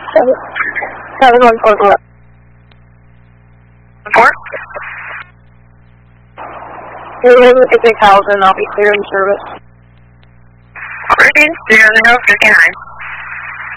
714. Report? It's 6,000, I'll be clear in service. Ready? You're on the Hills, good time.